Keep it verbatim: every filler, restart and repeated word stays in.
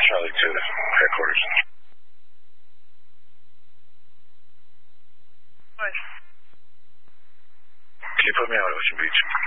Charlie two, headquarters. Can you put me on Ocean Beach?